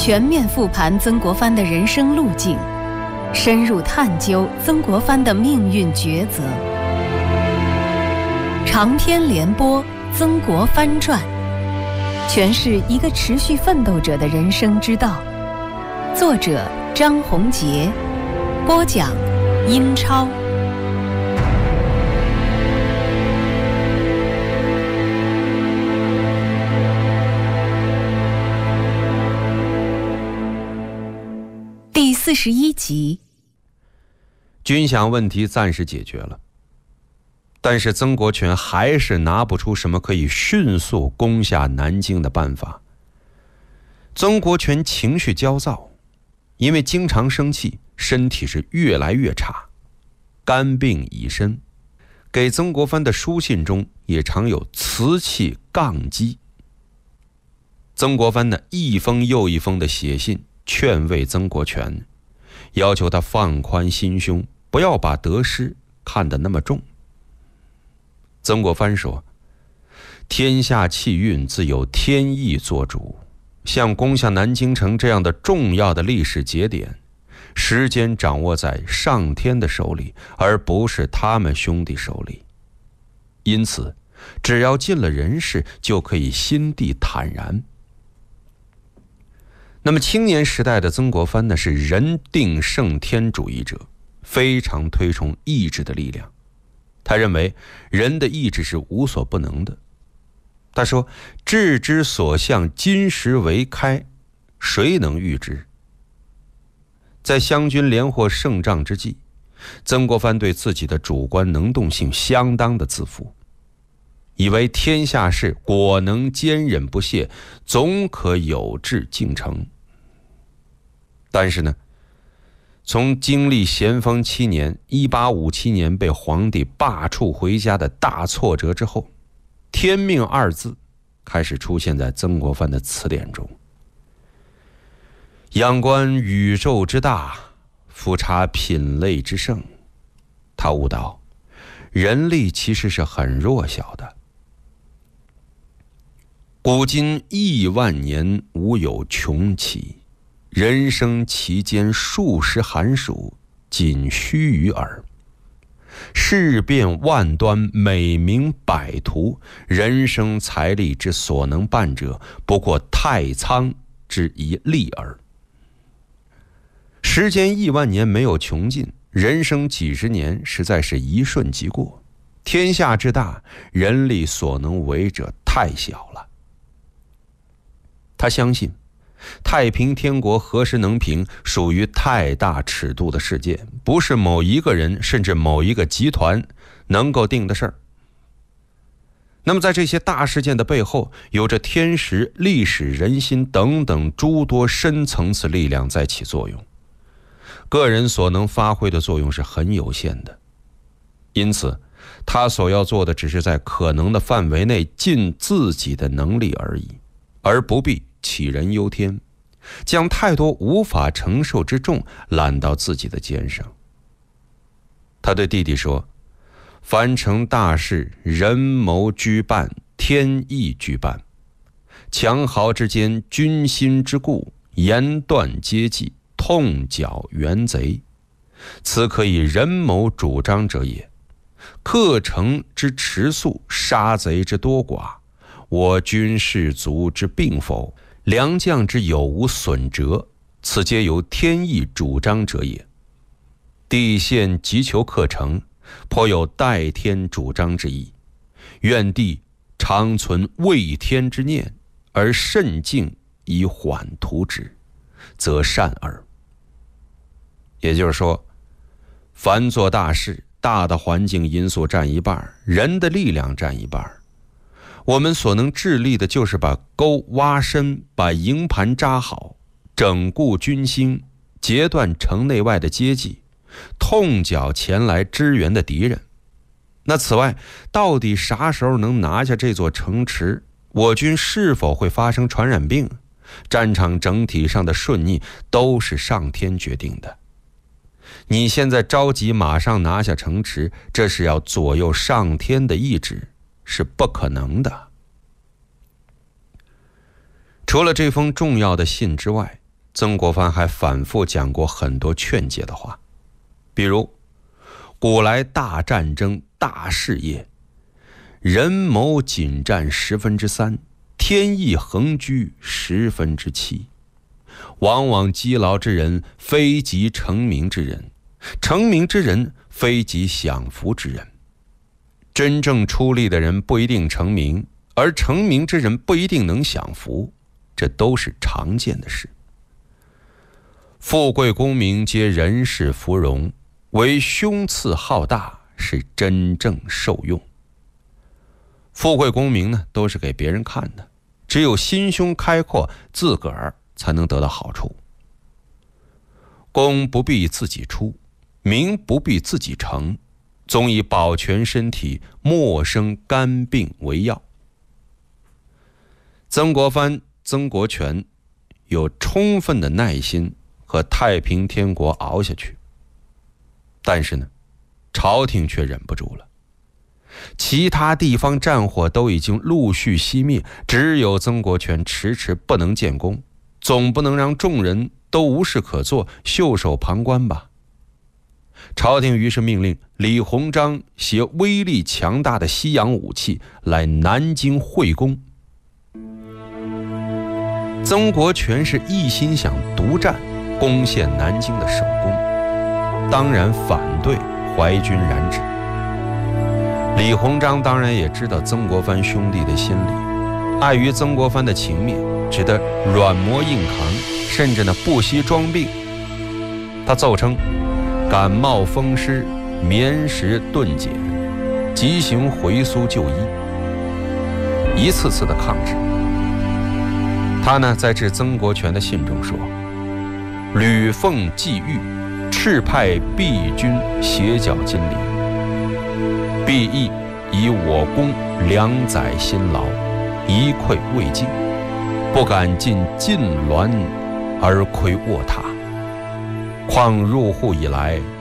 全面复盘曾国藩的人生路径，深入探究曾国藩的命运抉择。长篇连播《曾国藩传》，诠释一个持续奋斗者的人生之道。作者张宏杰，播讲英超。第41集。 军饷问题暂时解决了，但是曾国荃还是拿不出什么可以迅速攻下南京的办法。曾国荃情绪焦躁，因为经常生气，身体是越来越差，肝病已深。给曾国藩的书信中也常有瓷器杠击。曾国藩呢，一封又一封的写信劝慰曾国荃，要求他放宽心胸，不要把得失看得那么重。曾国藩说，天下气运自有天意做主，像攻下南京城这样的重要的历史节点，时间掌握在上天的手里，而不是他们兄弟手里。因此只要尽了人事，就可以心地坦然。那么青年时代的曾国藩呢，是人定胜天主义者，非常推崇意志的力量。他认为人的意志是无所不能的。他说，志之所向，金石为开，谁能御之？在湘军连获胜仗之际，曾国藩对自己的主观能动性相当的自负，以为天下事果能坚忍不懈，总可有志竟成。但是呢，从经历咸丰7年1857年被皇帝罢黜回家的大挫折之后，天命二字开始出现在曾国藩的词典中。仰观宇宙之大，俯察品类之盛，他悟到人力其实是很弱小的。古今亿万年，无有穷奇，人生其间数十寒暑，仅须臾耳。事变万端，美名百途，人生财力之所能办者，不过太仓之一力耳。时间亿万年没有穷尽，人生几十年实在是一瞬即过。天下之大，人力所能为者太小了。他相信太平天国何时能平，属于太大尺度的事件，不是某一个人甚至某一个集团能够定的事儿。那么在这些大事件的背后，有着天时、历史、人心等等诸多深层次力量在起作用，个人所能发挥的作用是很有限的。因此他所要做的只是在可能的范围内尽自己的能力而已，而不必杞人忧天，将太多无法承受之重揽到自己的肩上。他对弟弟说，凡成大事，人谋居半，天意居半。强豪之间，军心之固，言断接济，痛剿元贼，此可以人谋主张者也。克城之迟速，杀贼之多寡，我军士卒之病否，良将之有无损折，此皆由天意主张者也。帝现急求克城，颇有代天主张之意，愿帝常存畏天之念，而慎静以缓图之，则善耳。也就是说，凡做大事，大的环境因素占一半，人的力量占一半。我们所能致力的就是把沟挖深，把营盘扎好，整固军心，截断城内外的接济，痛剿前来支援的敌人。那此外，到底啥时候能拿下这座城池，我军是否会发生传染病，战场整体上的顺逆，都是上天决定的。你现在着急马上拿下城池，这是要左右上天的意志，是不可能的。除了这封重要的信之外， 曾国藩还反复讲过很多劝诫的话，比如古来大战争大事业，人谋仅占3%，天意横居7%，往往积劳之人非及成名之人，成名之人非及享福之人。真正出力的人不一定成名，而成名之人不一定能享福，这都是常见的事。富贵功名皆人世芙蓉，唯胸次浩大是真正受用。富贵功名呢，都是给别人看的，只有心胸开阔，自个儿才能得到好处。功不必自己出，名不必自己成，总以保全身体，莫生肝病为要。曾国藩、曾国荃有充分的耐心和太平天国熬下去，但是呢，朝廷却忍不住了。其他地方战火都已经陆续熄灭，只有曾国荃迟迟不能建功，总不能让众人都无事可做，袖手旁观吧。朝廷于是命令李鸿章携威力强大的西洋武器来南京会攻。曾国荃是一心想独占攻陷南京的首功，当然反对淮军染指。李鸿章当然也知道曾国藩兄弟的心理，碍于曾国藩的情面，只得软磨硬扛，甚至呢不惜装病。他奏称感冒风湿，眠食顿减，急行回苏就医，一次次的抗旨。他呢在致曾国荃的信中说：吕奉际遇，敕派毕军斜剿金陵，毕亦以我功2载辛劳，一溃未尽，不敢进晋滦而窥卧榻，况入户以来，